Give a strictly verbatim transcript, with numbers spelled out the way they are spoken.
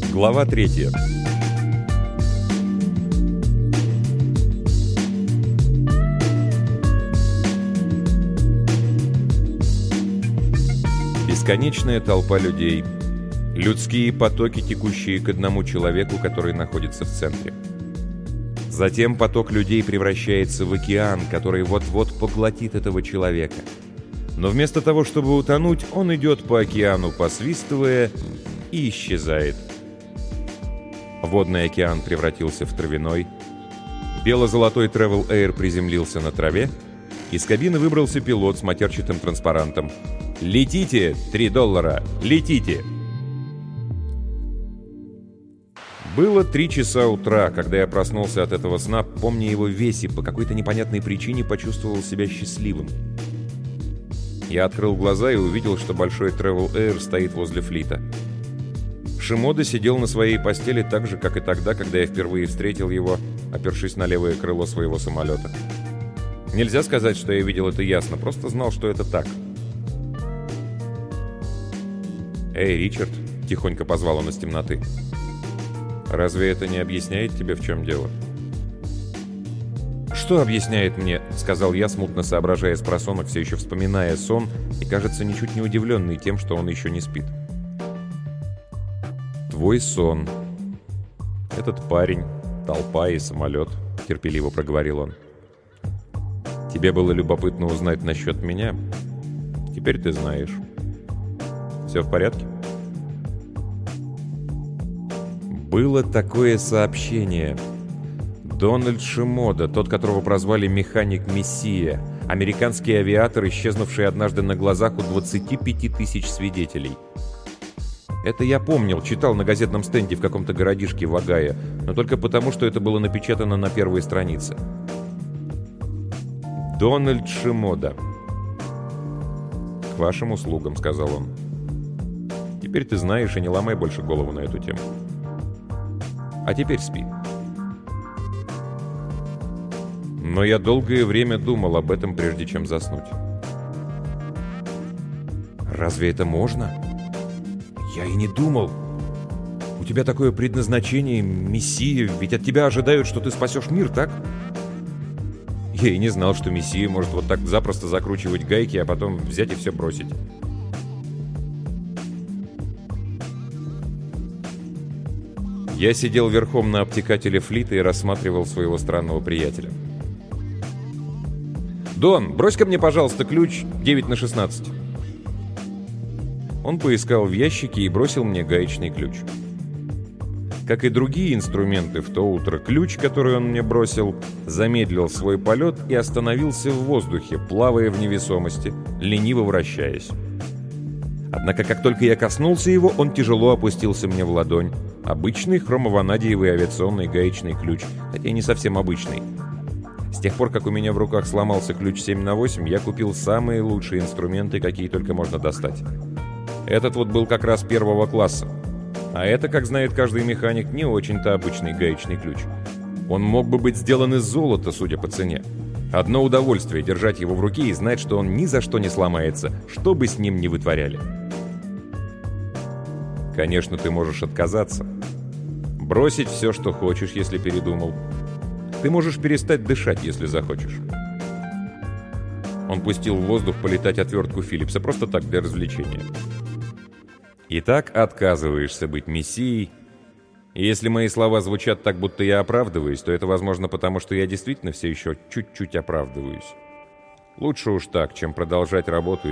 Глава третья. Бесконечная толпа людей. Людские потоки, текущие к одному человеку, который находится в центре. Затем поток людей превращается в океан, который вот-вот поглотит этого человека. Но вместо того, чтобы утонуть, он идет по океану, посвистывая, и исчезает. Водный океан превратился в травяной. Бело-золотой Travel Air приземлился на траве. Из кабины выбрался пилот с матерчатым транспарантом. «Летите! Три доллара! Летите!» Было три часа утра, когда я проснулся от этого сна, помня его весь, и по какой-то непонятной причине почувствовал себя счастливым. Я открыл глаза и увидел, что большой Travel Air стоит возле флита. Шимода сидел на своей постели так же, как и тогда, когда я впервые встретил его, опершись на левое крыло своего самолета. Нельзя сказать, что я видел это ясно, просто знал, что это так. «Эй, Ричард!» — тихонько позвал он из темноты. «Разве это не объясняет тебе, в чем дело?» «Что объясняет мне?» — сказал я, смутно соображая с просонок, все еще вспоминая сон, и, кажется, ничуть не удивленный тем, что он еще не спит. «Твой сон. Этот парень, толпа и самолет», — терпеливо проговорил он. «Тебе было любопытно узнать насчет меня? Теперь ты знаешь. Все в порядке?» Было такое сообщение. Дональд Шимода, тот, которого прозвали «Механик-Мессия», американский авиатор, исчезнувший однажды на глазах у двадцати пяти тысяч свидетелей. Это я помнил, читал на газетном стенде в каком-то городишке в Огайо, но только потому, что это было напечатано на первой странице. «Дональд Шимода». «К вашим услугам», — сказал он. «Теперь ты знаешь, и не ломай больше голову на эту тему. А теперь спи». Но я долгое время думал об этом, прежде чем заснуть. «Разве это можно? Я и не думал. У тебя такое предназначение, Мессия, ведь от тебя ожидают, что ты спасешь мир, так? Я и не знал, что Мессия может вот так запросто закручивать гайки, а потом взять и все бросить». Я сидел верхом на обтекателе флита и рассматривал своего странного приятеля. «Дон, брось-ка мне, пожалуйста, ключ девять на шестнадцать». Он поискал в ящике и бросил мне гаечный ключ. Как и другие инструменты в то утро, ключ, который он мне бросил, замедлил свой полет и остановился в воздухе, плавая в невесомости, лениво вращаясь. Однако, как только я коснулся его, он тяжело опустился мне в ладонь. Обычный хромованадиевый авиационный гаечный ключ, хотя и не совсем обычный. С тех пор, как у меня в руках сломался ключ семь на восемь, я купил самые лучшие инструменты, какие только можно достать. Этот вот был как раз первого класса. А это, как знает каждый механик, не очень-то обычный гаечный ключ. Он мог бы быть сделан из золота, судя по цене. Одно удовольствие держать его в руке и знать, что он ни за что не сломается, что бы с ним ни вытворяли. Конечно, ты можешь отказаться. Бросить все, что хочешь, если передумал. Ты можешь перестать дышать, если захочешь. Он пустил в воздух полетать отвертку Филлипса, просто так, для развлечения. Итак, отказываешься быть мессией. И если мои слова звучат так, будто я оправдываюсь, то это, возможно, потому что я действительно все еще чуть-чуть оправдываюсь. Лучше уж так, чем продолжать работу